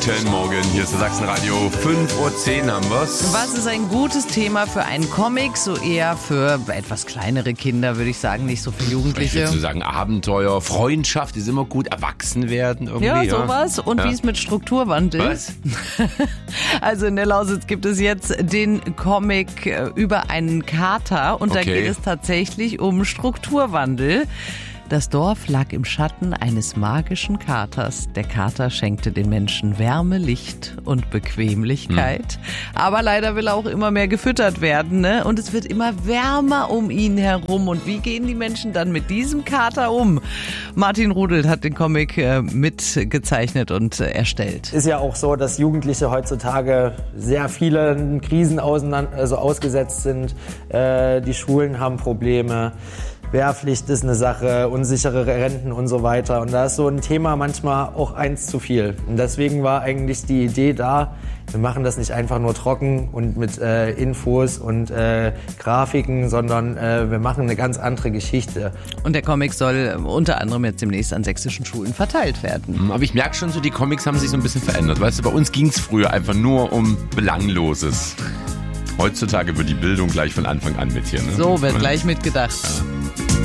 Guten Morgen, hier ist das Sachsenradio. 5:10 Uhr haben wir's. Was ist ein gutes Thema für einen Comic? So eher für etwas kleinere Kinder, würde ich sagen, nicht so für Jugendliche. Ich würde sagen Abenteuer, Freundschaft ist immer gut, erwachsen werden irgendwie. Ja, sowas. Und wie es mit Strukturwandel? Was? Also in der Lausitz gibt es jetzt den Comic über einen Kater und da geht es tatsächlich um Strukturwandel. Das Dorf lag im Schatten eines magischen Katers. Der Kater schenkte den Menschen Wärme, Licht und Bequemlichkeit. Aber leider will er auch immer mehr gefüttert werden, ne? Und es wird immer wärmer um ihn herum. Und wie gehen die Menschen dann mit diesem Kater um? Martin Rudelt hat den Comic mitgezeichnet und erstellt. Ist ja auch so, dass Jugendliche heutzutage sehr vielen Krisen ausgesetzt sind. Die Schulen haben Probleme. Wehrpflicht ist eine Sache, unsichere Renten und so weiter. Und da ist so ein Thema manchmal auch eins zu viel. Und deswegen war eigentlich die Idee da, wir machen das nicht einfach nur trocken und mit Infos und Grafiken, sondern wir machen eine ganz andere Geschichte. Und der Comic soll unter anderem jetzt demnächst an sächsischen Schulen verteilt werden. Aber ich merke schon so, die Comics haben sich so ein bisschen verändert. Weißt du, bei uns ging es früher einfach nur um Belangloses. Heutzutage wird die Bildung gleich von Anfang an mit hier. Ne? So wird gleich mitgedacht. Ja.